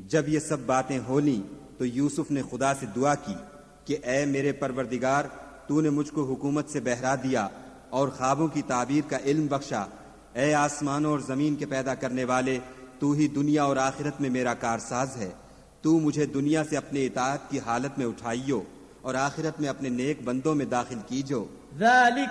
जब ये सब बातें हो ली तो यूसुफ ने खुदा से दुआ की कि ए मेरे परवरदिगार, तूने मुझको हुकूमत से बहरा दिया और ख्वाबों की ताबीर का इल्म बख्शा। ए आसमानों और जमीन के पैदा करने वाले, तू ही दुनिया और आखिरत में मेरा कारसाज है। तू मुझे दुनिया से अपने इताअत की हालत में उठाइयो और आखिरत में अपने नेक बंदों में दाखिल कीजो।